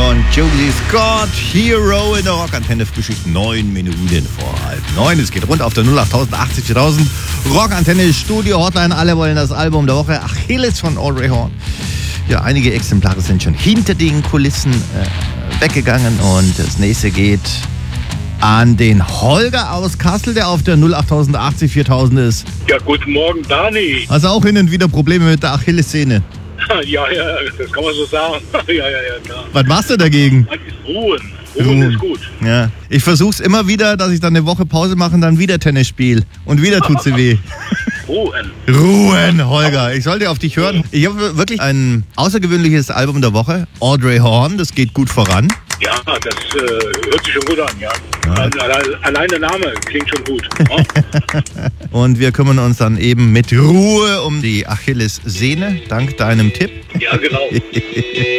und Julie Scott, Hero in der Rockantenne, Frühschicht 9 Minuten vor 8:30. Es geht rund auf der 08080 4000 Rockantenne Studio Hotline. Alle wollen das Album der Woche. Achilles von Audrey Horne. Ja, einige Exemplare sind schon hinter den Kulissen weggegangen und das nächste geht an den Holger aus Kassel, der auf der 08080 4000 ist. Ja, guten Morgen, Dani. Hast du auch hin und wieder Probleme mit der Achillessehne? Ja, das kann man so sagen. Ja, klar. Was machst du dagegen? Ruhen ist gut. Ja, ich versuch's immer wieder, dass ich dann eine Woche Pause mache und dann wieder Tennis spiele. Und wieder tut sie weh. Ruhen, Holger. Ich sollte auf dich hören. Ich habe wirklich ein außergewöhnliches Album der Woche. Audrey Horne, das geht gut voran. Ja, das hört sich schon gut an, ja. Allein der Name klingt schon gut. Und wir kümmern uns dann eben mit Ruhe um die Achillessehne, dank deinem Tipp. Ja, genau.